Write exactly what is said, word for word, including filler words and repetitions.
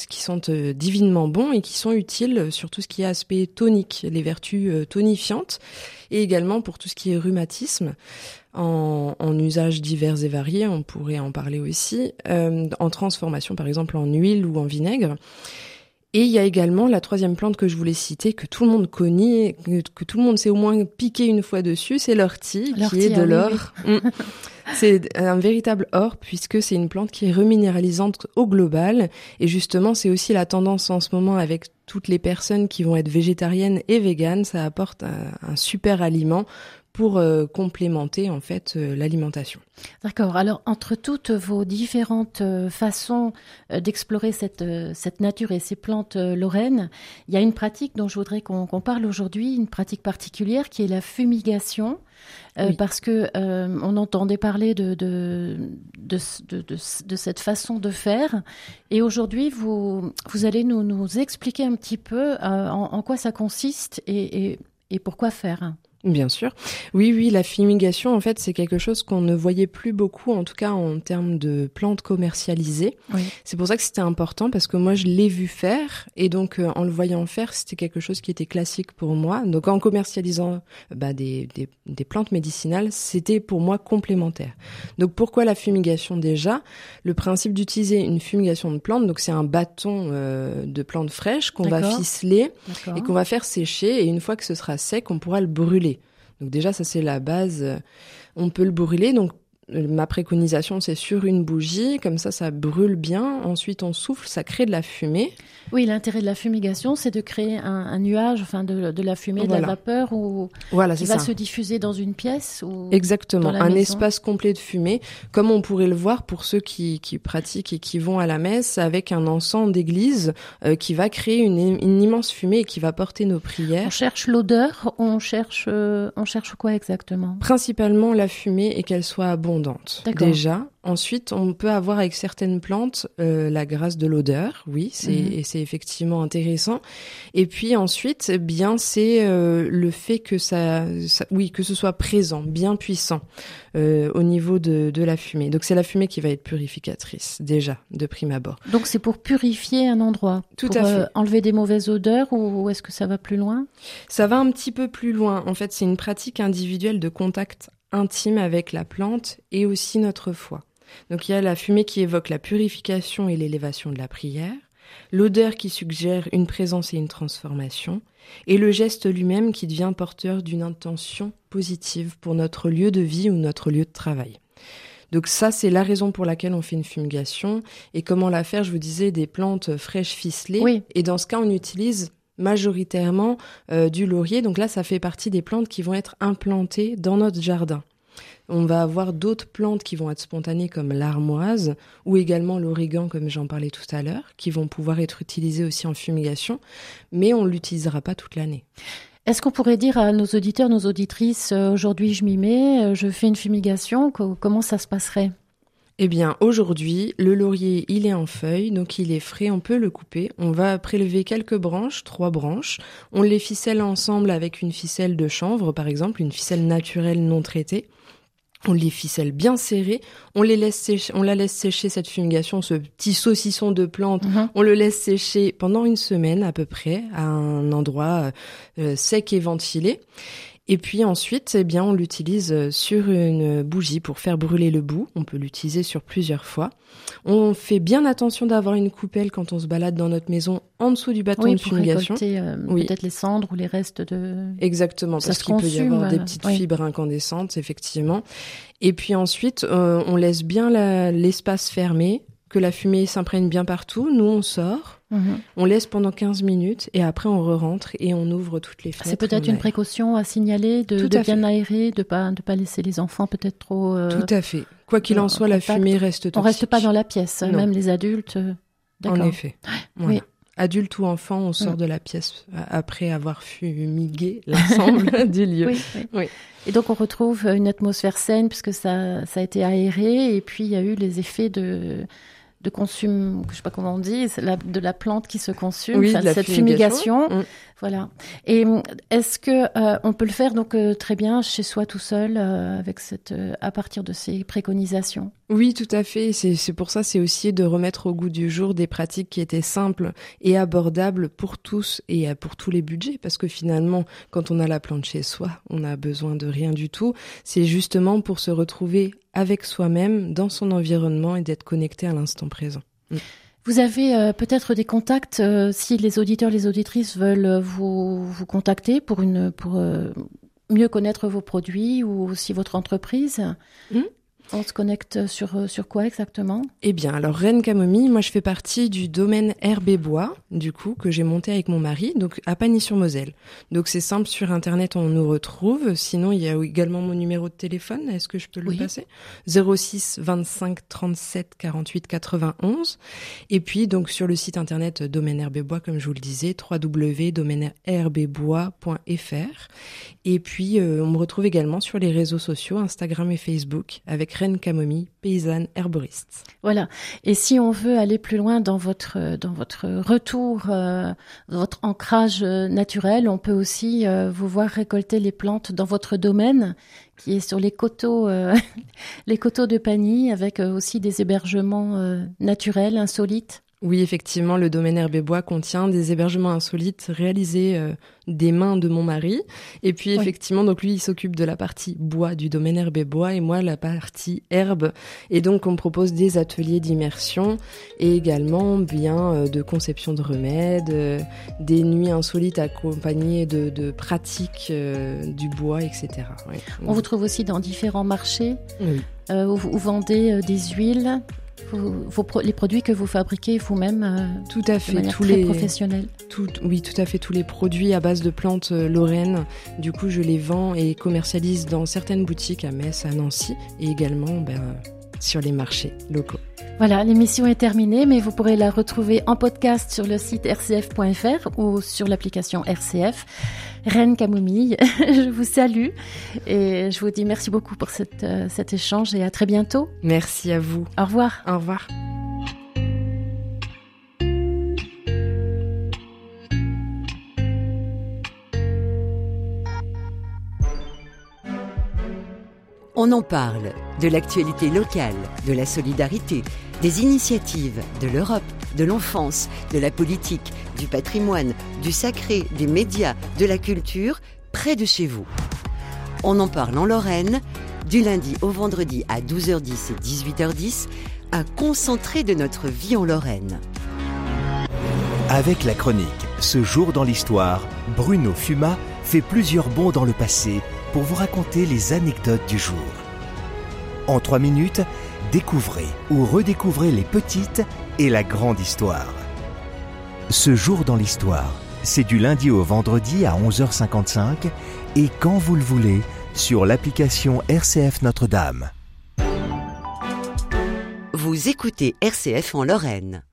qui sont euh, divinement bons et qui sont utiles sur tout ce qui est aspect tonique, les vertus euh, tonifiantes, et également pour tout ce qui est rhumatisme, en, en usages divers et variés, on pourrait en parler aussi, euh, en transformation par exemple en huile ou en vinaigre. Et il y a également la troisième plante que je voulais citer, que tout le monde connaît, que, que tout le monde s'est au moins piqué une fois dessus, c'est l'ortie, l'ortie qui est de ah, l'or. Oui, oui. C'est un véritable or, puisque c'est une plante qui est reminéralisante au global. Et justement, c'est aussi la tendance en ce moment avec toutes les personnes qui vont être végétariennes et véganes. Ça apporte un, un super aliment pour euh, complémenter en fait euh, l'alimentation. D'accord. Alors entre toutes vos différentes euh, façons euh, d'explorer cette euh, cette nature et ces plantes euh, lorraines, il y a une pratique dont je voudrais qu'on, qu'on parle aujourd'hui, une pratique particulière qui est la fumigation, euh, oui. parce que euh, on entendait parler de de, de de de de cette façon de faire, et aujourd'hui vous vous allez nous nous expliquer un petit peu euh, en, en quoi ça consiste et et, et pourquoi faire. Bien sûr. Oui, oui, la fumigation, en fait, c'est quelque chose qu'on ne voyait plus beaucoup, en tout cas en termes de plantes commercialisées. Oui. C'est pour ça que c'était important, parce que moi, je l'ai vu faire, et donc euh, en le voyant faire, c'était quelque chose qui était classique pour moi. Donc en commercialisant bah, des, des, des plantes médicinales, c'était pour moi complémentaire. Donc pourquoi la fumigation déjà ? Le principe d'utiliser une fumigation de plantes, donc c'est un bâton euh, de plantes fraîches qu'on D'accord. va ficeler D'accord. et qu'on va faire sécher, et une fois que ce sera sec, on pourra le brûler. Donc déjà, ça c'est la base. On peut le brûler. Donc ma préconisation, c'est sur une bougie. Comme ça, ça brûle bien. Ensuite, on souffle, ça crée de la fumée. Oui, l'intérêt de la fumigation, c'est de créer un, un nuage, enfin de, de la fumée, voilà. de la vapeur, ou voilà, qui c'est va ça. se diffuser dans une pièce ou Exactement, dans la un maison. espace complet de fumée, comme on pourrait le voir pour ceux qui, qui pratiquent et qui vont à la messe avec un encens d'église euh, qui va créer une, une immense fumée et qui va porter nos prières. On cherche l'odeur, on cherche, euh, on cherche quoi exactement ? Principalement la fumée et qu'elle soit abondante. D'accord. Déjà. Ensuite, on peut avoir avec certaines plantes euh, la grâce de l'odeur, oui, c'est, mmh. et c'est effectivement intéressant. Et puis ensuite, eh bien, c'est euh, le fait que ça, ça, oui, que ce soit présent, bien puissant euh, au niveau de, de la fumée. Donc c'est la fumée qui va être purificatrice déjà de prime abord. Donc c'est pour purifier un endroit, tout pour, à fait, euh, enlever des mauvaises odeurs, ou, ou est-ce que ça va plus loin ? Ça va un petit peu plus loin. En fait, c'est une pratique individuelle de contact intime avec la plante et aussi notre foi. Donc il y a la fumée qui évoque la purification et l'élévation de la prière, l'odeur qui suggère une présence et une transformation, et le geste lui-même qui devient porteur d'une intention positive pour notre lieu de vie ou notre lieu de travail. Donc ça, c'est la raison pour laquelle on fait une fumigation. Et comment la faire ? Je vous disais, des plantes fraîches ficelées. Oui. Et dans ce cas, on utilise majoritairement euh, du laurier. Donc là, ça fait partie des plantes qui vont être implantées dans notre jardin. On va avoir d'autres plantes qui vont être spontanées comme l'armoise ou également l'origan, comme j'en parlais tout à l'heure, qui vont pouvoir être utilisées aussi en fumigation, mais on ne l'utilisera pas toute l'année. Est-ce qu'on pourrait dire à nos auditeurs, nos auditrices, euh, aujourd'hui je m'y mets, euh, je fais une fumigation, co- comment ça se passerait ? Eh bien, aujourd'hui, le laurier, il est en feuilles, donc il est frais, on peut le couper. On va prélever quelques branches, trois branches. On les ficelle ensemble avec une ficelle de chanvre, par exemple, une ficelle naturelle non traitée. On les ficelle bien serrées, on les laisse sécher, on la laisse sécher cette fumigation, ce petit saucisson de plante, mmh. on le laisse sécher pendant une semaine à peu près, à un endroit euh, sec et ventilé. Et puis ensuite, eh bien, on l'utilise sur une bougie pour faire brûler le bout. On peut l'utiliser sur plusieurs fois. On fait bien attention d'avoir une coupelle quand on se balade dans notre maison en dessous du bâton oui, de fumigation. Oui, pour récolter euh, oui. peut-être les cendres ou les restes de... Exactement, ça parce qu'il consume, peut y avoir des petites oui. fibres incandescentes, effectivement. Et puis ensuite, euh, on laisse bien la, l'espace fermé, que la fumée s'imprègne bien partout. Nous, on sort. Mmh. On laisse pendant quinze minutes et après on re-rentre et on ouvre toutes les fenêtres. C'est peut-être une précaution à signaler de, de bien fait. aérer, de pas de pas laisser les enfants peut-être trop. Euh, Tout à fait. Quoi qu'il en soit, la fumée reste toxique. On reste pas dans la pièce, non. Même les adultes. D'accord. En effet. Voilà. Oui. Adulte ou enfant, on sort mmh. de la pièce après avoir fumigué l'ensemble du lieu. Oui, oui. oui. Et donc on retrouve une atmosphère saine puisque ça ça a été aéré et puis il y a eu les effets de de consume, je sais pas comment on dit, c'est la, de la plante qui se consume, oui, enfin, de la cette fumigation. fumigation. Mmh. Voilà. Et est-ce que euh, on peut le faire donc euh, très bien chez soi tout seul euh, avec cette, euh, à partir de ces préconisations? Oui, tout à fait. C'est, c'est pour ça, c'est aussi de remettre au goût du jour des pratiques qui étaient simples et abordables pour tous et pour tous les budgets. Parce que finalement, quand on a la plante chez soi, on n'a besoin de rien du tout. C'est justement pour se retrouver avec soi-même, dans son environnement et d'être connecté à l'instant présent. Mm. Vous avez euh, peut-être des contacts euh, si les auditeurs, les auditrices veulent vous, vous contacter pour, une, pour euh, mieux connaître vos produits ou aussi votre entreprise. Mm. On se connecte sur, sur quoi exactement? Eh bien, alors Reine Camomille, moi je fais partie du domaine Herbe et Bois, du coup, que j'ai monté avec mon mari, donc à Pagny-sur-Moselle. Donc c'est simple, sur Internet on nous retrouve. Sinon, il y a également mon numéro de téléphone. Est-ce que je peux le oui. passer? zéro six vingt-cinq trente-sept quarante-huit quatre-vingt-onze. Et puis, donc sur le site Internet Domaine Herbe et Bois, comme je vous le disais, w w w point domaine herbe et bois point f r. Et puis, euh, on me retrouve également sur les réseaux sociaux, Instagram et Facebook, avec Reine Camomille, paysanne herboriste. Voilà. Et si on veut aller plus loin dans votre dans votre retour, euh, votre ancrage naturel, on peut aussi euh, vous voir récolter les plantes dans votre domaine, qui est sur les coteaux, euh, les coteaux de Pagny, avec euh, aussi des hébergements euh, naturels, insolites. Oui, effectivement, le domaine Herbe et Bois contient des hébergements insolites réalisés euh, des mains de mon mari. Et puis, effectivement, oui. donc lui, il s'occupe de la partie bois du domaine Herbe et Bois et moi, la partie herbe. Et donc, on me propose des ateliers d'immersion et également bien euh, de conception de remèdes, euh, des nuits insolites accompagnées de, de pratiques euh, du bois, et cetera. Oui. On vous trouve aussi dans différents marchés oui. euh, où vous vendez euh, des huiles. Vos, vos, les produits que vous fabriquez vous-même euh, tout à fait, de manière tous très les, professionnelle. Tout, oui, tout à fait. Tous les produits à base de plantes euh, lorraines, du coup, je les vends et commercialise dans certaines boutiques à Metz, à Nancy et également ben, sur les marchés locaux. Voilà, l'émission est terminée, mais vous pourrez la retrouver en podcast sur le site r c f point f r ou sur l'application R C F. Reine Camomille, je vous salue et je vous dis merci beaucoup pour cette, euh, cet échange et à très bientôt. Merci à vous. Au revoir. Au revoir. On en parle, de l'actualité locale, de la solidarité, des initiatives, de l'Europe, de l'enfance, de la politique, du patrimoine, du sacré, des médias, de la culture, près de chez vous. On en parle en Lorraine, du lundi au vendredi à douze heures dix et dix-huit heures dix, un concentré de notre vie en Lorraine. Avec la chronique Ce jour dans l'histoire, Bruno Fuma fait plusieurs bonds dans le passé pour vous raconter les anecdotes du jour. En trois minutes, découvrez ou redécouvrez les petites et la grande histoire. Ce jour dans l'histoire, c'est du lundi au vendredi à onze heures cinquante-cinq et quand vous le voulez sur l'application R C F Notre-Dame. Vous écoutez R C F en Lorraine.